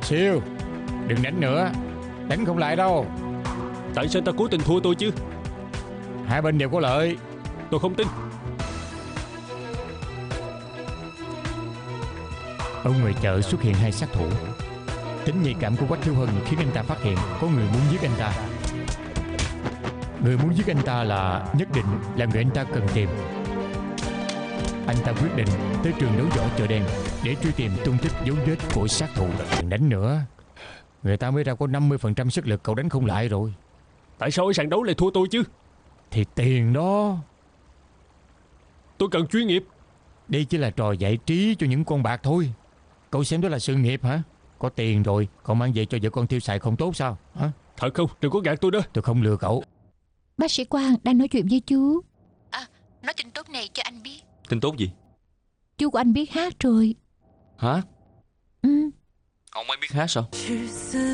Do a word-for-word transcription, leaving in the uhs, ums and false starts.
Siêu, đừng đánh nữa. Đánh không lại đâu. Tại sao ta cố tình thua tôi chứ? Hai bên đều có lợi. Tôi không tin. Ở ngoài chợ xuất hiện hai sát thủ. Tính nhạy cảm của Quách Thiếu Hân khiến anh ta phát hiện có người muốn giết anh ta. Người muốn giết anh ta là nhất định là người anh ta cần tìm. Anh ta quyết định tới trường đấu võ chợ đen để truy tìm tung tích dấu vết của sát thủ. Đừng đánh nữa. Người ta mới ra có năm mươi phần trăm sức lực, cậu đánh không lại rồi. Tại sao ở sàn đấu lại thua tôi chứ? Thì tiền đó. Tôi cần chuyên nghiệp. Đây chỉ là trò giải trí cho những con bạc thôi. Cậu xem đó là sự nghiệp hả? Có tiền rồi cậu mang về cho vợ con tiêu xài không tốt sao hả? Thật không? Đừng có gạt tôi đó. Tôi không lừa cậu. Bác sĩ Quang đang nói chuyện với chú. À, nói tin tốt này cho anh biết. Tin tốt gì? Chú của anh biết hát rồi. Hát? Ừ. Ông ấy biết hát sao?